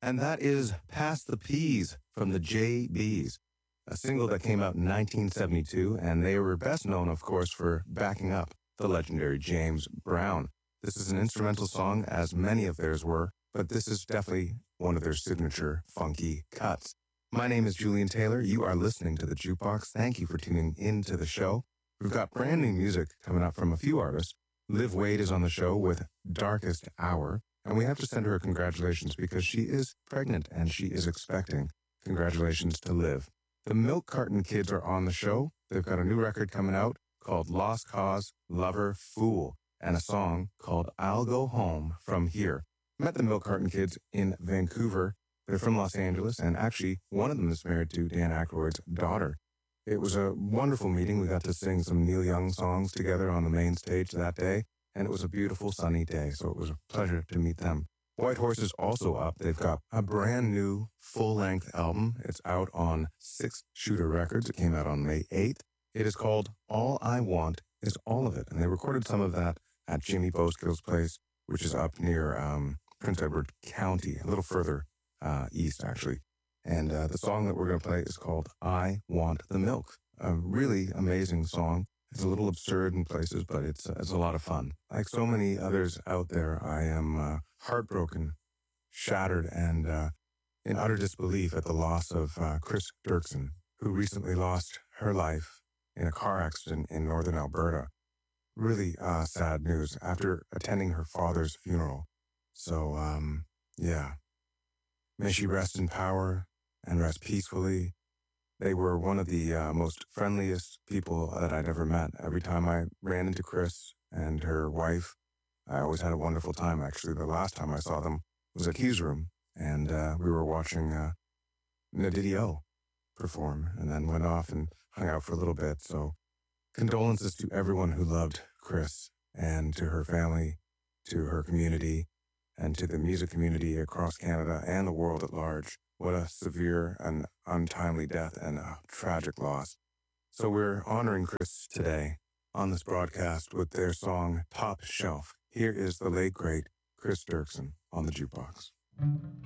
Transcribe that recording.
And that is Pass the Peas from the JBs, a single that came out in 1972, and they were best known, of course, for backing up the legendary James Brown. This is an instrumental song, as many of theirs were, but this is definitely one of their signature funky cuts. My name is Julian Taylor. You are listening to The Jukebox. Thank you for tuning in to the show. We've got brand new music coming up from a few artists. Liv Wade is on the show with Darkest Hour, and we have to send her a congratulations because she is pregnant and she is expecting. Congratulations to Liv. The Milk Carton Kids are on the show. They've got a new record coming out called Lost Cause, Lover, Fool, and a song called I'll Go Home From Here. Met the Milk Carton Kids in Vancouver. They're from Los Angeles, and actually one of them is married to Dan Aykroyd's daughter. It was a wonderful meeting. We got to sing some Neil Young songs together on the main stage that day, and it was a beautiful sunny day, so it was a pleasure to meet them. White Horse is also up. They've got a brand new full-length album. It's out on Six Shooter Records. It came out on May 8th. It is called All I Want Is All of It, and they recorded some of that at Jimmy Boskill's place, which is up near Prince Edward County, a little further east, actually. And the song that we're going to play is called I Want the Milk. A really amazing song. It's a little absurd in places, but it's a lot of fun. Like so many others out there, I am heartbroken, shattered, and in utter disbelief at the loss of Chris Dirksen, who recently lost her life in a car accident in northern Alberta. Really sad news after attending her father's funeral. So, yeah. May she rest in power and rest peacefully. They were one of the most friendliest people that I'd ever met. Every time I ran into Chris and her wife, I always had a wonderful time. Actually, the last time I saw them was at Hughes Room, and we were watching Nadidio perform, and then went off and hung out for a little bit. So condolences to everyone who loved Chris, and to her family, to her community, and to the music community across Canada and the world at large. What a severe and untimely death and a tragic loss. So we're honoring Chris today on this broadcast with their song Top Shelf. Here is the late, great Chris Dirksen on the Jukebox.